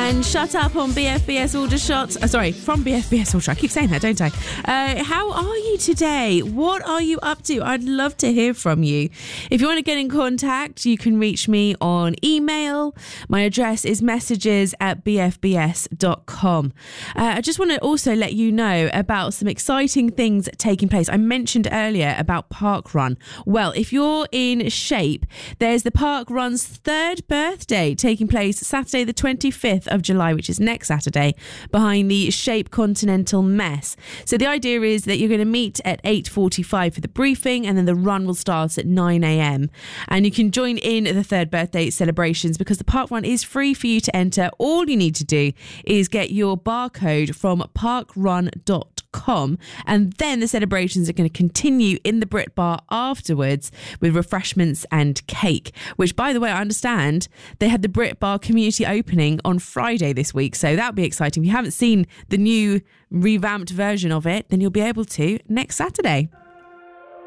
and Shut Up on BFBS Aldershot. From BFBS Aldershot. I keep saying that, don't I? How are you today? What are you up to? I'd love to hear from you. If you want to get in contact, you can reach me on email. My address is messages@bfbs.com. I just want to also let you know about some exciting things taking place. I mentioned earlier about Park Run. Well, if you're in shape, there's the Park Run's third birthday taking place Saturday the 25th of July, which is next Saturday, behind the Shape Continental Mess. So the idea is that you're going to meet at 8:45 for the briefing, and then the run will start at 9 a.m. And you can join in the third birthday celebrations because the Park Run is free for you to enter. All you need to do is get your barcode from parkrun.com, and then the celebrations are going to continue in the Brit Bar afterwards with refreshments and cake, which, by the way, I understand they had the Brit Bar community opening on Friday this week, so that'll be exciting. If you haven't seen the new revamped version of it, then you'll be able to next Saturday.